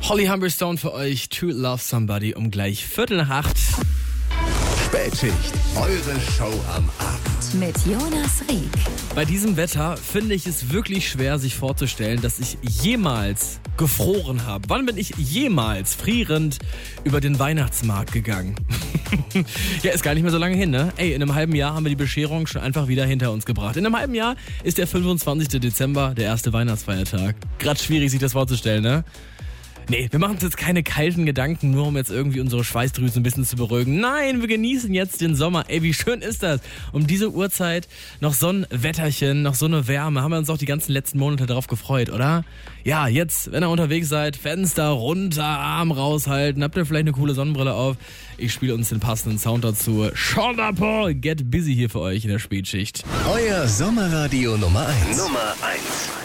Holly Humberstone für euch, To Love Somebody um gleich 7:45. Spätschicht, eure Show am Abend. Mit Jonas Rieck. Bei diesem Wetter finde ich es wirklich schwer, sich vorzustellen, dass ich jemals gefroren habe. Wann bin ich jemals frierend über den Weihnachtsmarkt gegangen? Ja, ist gar nicht mehr so lange hin, ne? Ey, in einem halben Jahr haben wir die Bescherung schon einfach wieder hinter uns gebracht. In einem halben Jahr ist der 25. Dezember, der erste Weihnachtsfeiertag. Gerade schwierig, sich das vorzustellen, ne? Nee, wir machen uns jetzt keine kalten Gedanken, nur um jetzt irgendwie unsere Schweißdrüsen ein bisschen zu beruhigen. Nein, wir genießen jetzt den Sommer. Ey, wie schön ist das? Um diese Uhrzeit noch so ein Wetterchen, noch so eine Wärme. Haben wir uns auch die ganzen letzten Monate darauf gefreut, oder? Ja, jetzt, wenn ihr unterwegs seid, Fenster runter, Arm raushalten. Habt ihr vielleicht eine coole Sonnenbrille auf? Ich spiele uns den passenden Sound dazu. Sean Paul, Get Busy hier für euch in der Spätschicht. Euer Sommerradio Nummer 1. Nummer 1.